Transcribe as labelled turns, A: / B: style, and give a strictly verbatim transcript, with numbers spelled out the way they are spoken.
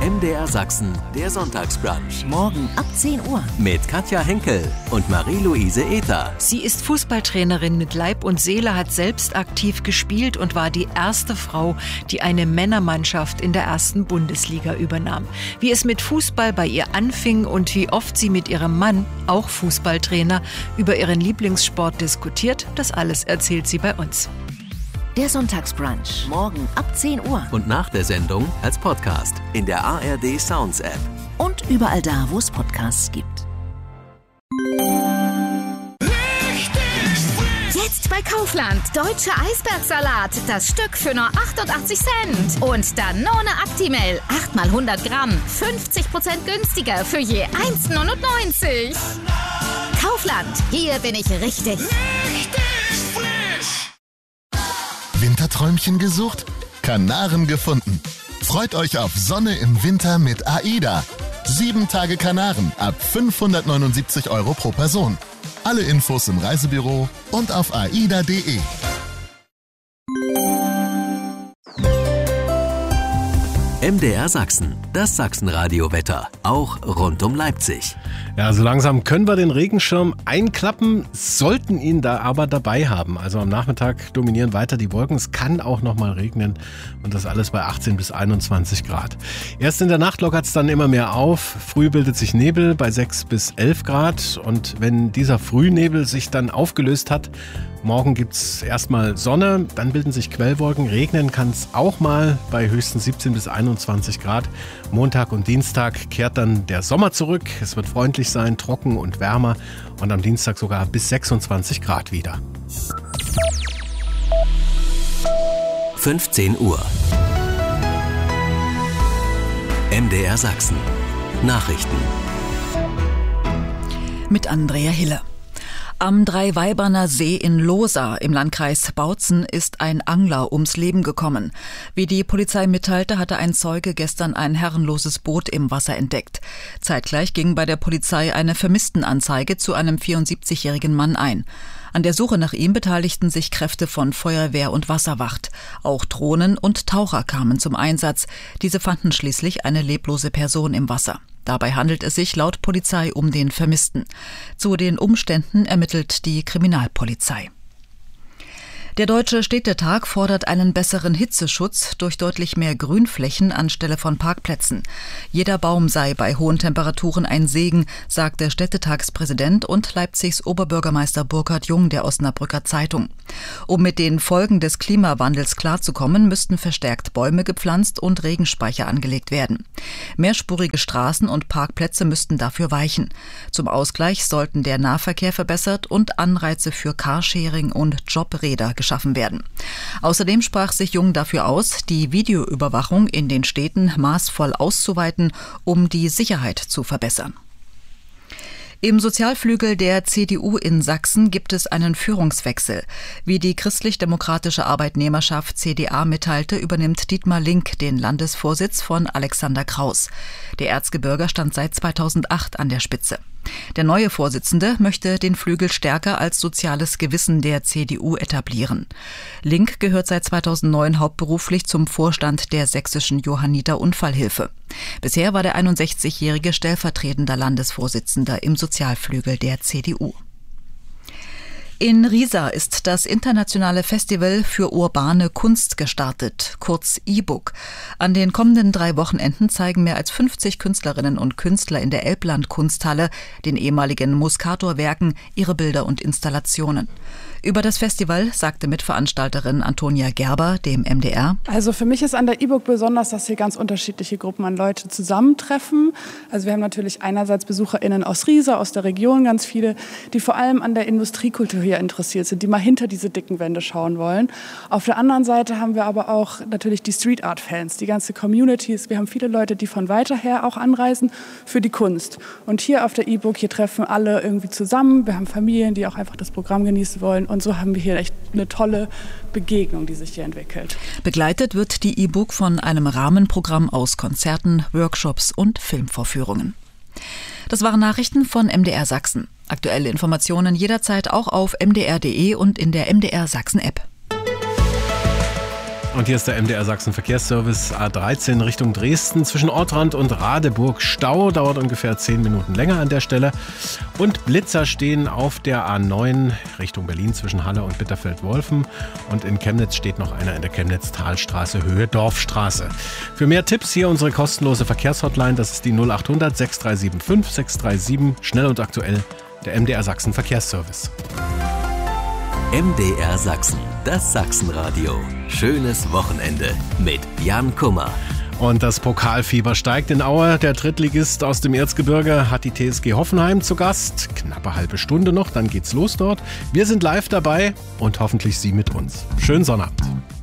A: M D R Sachsen, der Sonntagsbrunch.
B: Morgen ab zehn Uhr.
A: Mit Katja Henkel und Marie-Louise Ether.
C: Sie ist Fußballtrainerin mit Leib und Seele, hat selbst aktiv gespielt und war die erste Frau, die eine Männermannschaft in der ersten Bundesliga übernahm. Wie es mit Fußball bei ihr anfing und wie oft sie mit ihrem Mann, auch Fußballtrainer, über ihren Lieblingssport diskutiert, das alles erzählt sie bei uns.
B: Der Sonntagsbrunch. Morgen ab zehn Uhr.
A: Und nach der Sendung als Podcast in der A R D Sounds App.
B: Und überall da, wo es Podcasts gibt.
D: Jetzt bei Kaufland. Deutscher Eisbergsalat. Das Stück für nur achtundachtzig Cent. Und Danone Actimel. acht mal hundert Gramm. fünfzig Prozent günstiger für je eins neunundneunzig. Kaufland. Hier bin ich richtig.
E: Winterträumchen gesucht? Kanaren gefunden. Freut euch auf Sonne im Winter mit AIDA. Sieben Tage Kanaren ab fünfhundertneunundsiebzig Euro pro Person. Alle Infos im Reisebüro und auf aida punkt de.
A: M D R Sachsen, das Sachsenradio-Wetter, auch rund um Leipzig.
F: Ja, so langsam können wir den Regenschirm einklappen, sollten ihn da aber dabei haben. Also am Nachmittag dominieren weiter die Wolken. Es kann auch noch mal regnen und das alles bei achtzehn bis einundzwanzig Grad. Erst in der Nacht lockert es dann immer mehr auf. Früh bildet sich Nebel bei sechs bis elf Grad. Und wenn dieser Frühnebel sich dann aufgelöst hat, morgen gibt es erstmal Sonne, dann bilden sich Quellwolken. Regnen kann es auch mal bei höchstens siebzehn bis einundzwanzig Grad. Montag und Dienstag kehrt dann der Sommer zurück. Es wird freundlich sein, trocken und wärmer und am Dienstag sogar bis sechsundzwanzig Grad wieder.
A: fünfzehn Uhr. M D R Sachsen. Nachrichten.
C: Mit Andrea Hille. Am Dreiweiberner See in Lohsa im Landkreis Bautzen ist ein Angler ums Leben gekommen. Wie die Polizei mitteilte, hatte ein Zeuge gestern ein herrenloses Boot im Wasser entdeckt. Zeitgleich ging bei der Polizei eine Vermisstenanzeige zu einem vierundsiebzigjährigen Mann ein. An der Suche nach ihm beteiligten sich Kräfte von Feuerwehr und Wasserwacht. Auch Drohnen und Taucher kamen zum Einsatz. Diese fanden schließlich eine leblose Person im Wasser. Dabei handelt es sich laut Polizei um den Vermissten. Zu den Umständen ermittelt die Kriminalpolizei. Der Deutsche Städtetag fordert einen besseren Hitzeschutz durch deutlich mehr Grünflächen anstelle von Parkplätzen. Jeder Baum sei bei hohen Temperaturen ein Segen, sagt der Städtetagspräsident und Leipzigs Oberbürgermeister Burkhard Jung der Osnabrücker Zeitung. Um mit den Folgen des Klimawandels klarzukommen, müssten verstärkt Bäume gepflanzt und Regenspeicher angelegt werden. Mehrspurige Straßen und Parkplätze müssten dafür weichen. Zum Ausgleich sollten der Nahverkehr verbessert und Anreize für Carsharing und Jobräder geschaffen werden. Außerdem sprach sich Jung dafür aus, die Videoüberwachung in den Städten maßvoll auszuweiten, um die Sicherheit zu verbessern. Im Sozialflügel der C D U in Sachsen gibt es einen Führungswechsel. Wie die christlich-demokratische Arbeitnehmerschaft C D A mitteilte, übernimmt Dietmar Link den Landesvorsitz von Alexander Kraus. Der Erzgebirger stand seit zweitausendacht an der Spitze. Der neue Vorsitzende möchte den Flügel stärker als soziales Gewissen der C D U etablieren. Link gehört seit zweitausendneun hauptberuflich zum Vorstand der sächsischen Johanniter Unfallhilfe. Bisher war der einundsechzigjährige stellvertretender Landesvorsitzender im Sozialflügel der C D U. In Riesa ist das internationale Festival für urbane Kunst gestartet, kurz E-Book. An den kommenden drei Wochenenden zeigen mehr als fünfzig Künstlerinnen und Künstler in der Elbland-Kunsthalle, den ehemaligen Muscator-Werken, ihre Bilder und Installationen. Über das Festival sagte Mitveranstalterin Antonia Gerber dem M D R:
G: Also für mich ist an der E-Book besonders, dass hier ganz unterschiedliche Gruppen an Leute zusammentreffen. Also wir haben natürlich einerseits BesucherInnen aus Riesa, aus der Region, ganz viele, die vor allem an der Industriekultur hier interessiert sind, die mal hinter diese dicken Wände schauen wollen. Auf der anderen Seite haben wir aber auch natürlich die Street Art Fans, die ganze Communities. Wir haben viele Leute, die von weiter her auch anreisen für die Kunst. Und hier auf der E-Book, hier treffen alle irgendwie zusammen. Wir haben Familien, die auch einfach das Programm genießen wollen. Und so haben wir hier echt eine tolle Begegnung, die sich hier entwickelt.
C: Begleitet wird die E-Book von einem Rahmenprogramm aus Konzerten, Workshops und Filmvorführungen. Das waren Nachrichten von M D R Sachsen. Aktuelle Informationen jederzeit auch auf m d r punkt de und in der M D R Sachsen App.
F: Und hier ist der M D R Sachsen Verkehrsservice A dreizehn Richtung Dresden. Zwischen Ortrand und Radeburg Stau, dauert ungefähr zehn Minuten länger an der Stelle. Und Blitzer stehen auf der A neun Richtung Berlin zwischen Halle und Bitterfeld-Wolfen. Und in Chemnitz steht noch einer in der Chemnitz-Talstraße, Höhe Dorfstraße. Für mehr Tipps hier unsere kostenlose Verkehrshotline. Das ist die null acht hundert sechs drei sieben fünf sechs drei sieben. Schnell und aktuell der M D R Sachsen Verkehrsservice.
A: M D R Sachsen, das Sachsenradio. Schönes Wochenende mit Jan Kummer.
F: Und das Pokalfieber steigt in Aue. Der Drittligist aus dem Erzgebirge hat die T S G Hoffenheim zu Gast. Knappe halbe Stunde noch, dann geht's los dort. Wir sind live dabei und hoffentlich Sie mit uns. Schönen Sonnabend.